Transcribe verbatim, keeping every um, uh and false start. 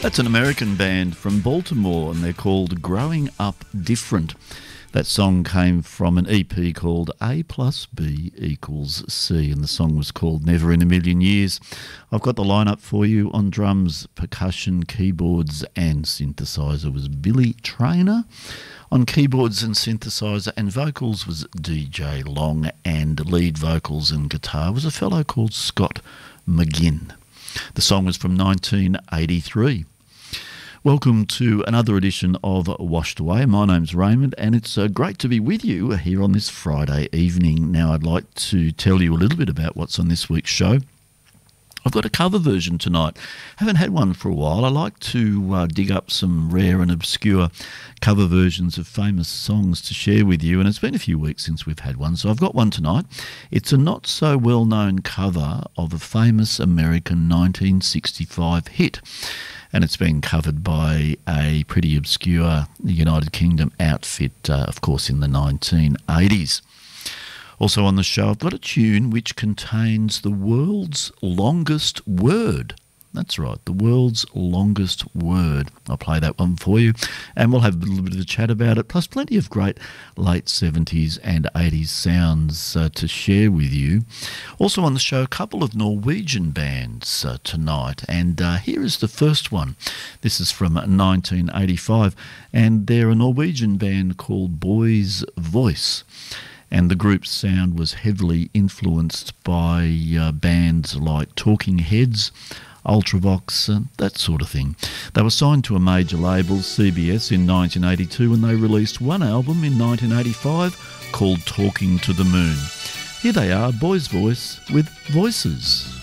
That's an American band from Baltimore, and they're called Growing Up Different. That song came from an E P called A plus B equals C, and the song was called Never in a Million Years. I've got the lineup for you. On drums, percussion, keyboards and synthesizer was Billy Traynor. On keyboards and synthesizer and vocals was D J Long, and lead vocals and guitar was a fellow called Scott McGinn. The song was from nineteen eighty-three. Welcome to another edition of Washed Away. My name's Raymond, and it's uh, great to be with you here on this Friday evening. Now, I'd like to tell you a little bit about what's on this week's show. I've got a cover version tonight. Haven't had one for a while. I like to uh, dig up some rare and obscure cover versions of famous songs to share with you, and it's been a few weeks since we've had one, so I've got one tonight. It's a not-so-well-known cover of a famous American nineteen sixty-five hit, and it's been covered by a pretty obscure United Kingdom outfit, uh, of course, in the nineteen eighties. Also on the show, I've got a tune which contains the world's longest word. That's right, the world's longest word. I'll play that one for you, and we'll have a little bit of a chat about it, plus plenty of great late seventies and eighties sounds uh, to share with you. Also on the show, a couple of Norwegian bands uh, tonight, and uh, here is the first one. This is from nineteen eighty-five, and they're a Norwegian band called Boy's Voice. And the group's sound was heavily influenced by uh, bands like Talking Heads, Ultravox, uh, that sort of thing. They were signed to a major label, C B S, in nineteen eighty-two, and they released one album in nineteen eighty-five called Talking to the Moon. Here they are, Boy's Voice with Voices.